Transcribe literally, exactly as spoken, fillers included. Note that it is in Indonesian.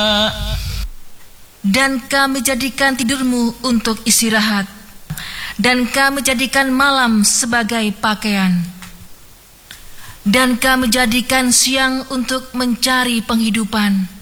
Dan kami jadikan tidurmu untuk istirahat, dan kami jadikan malam sebagai pakaian, dan kami jadikan siang untuk mencari penghidupan.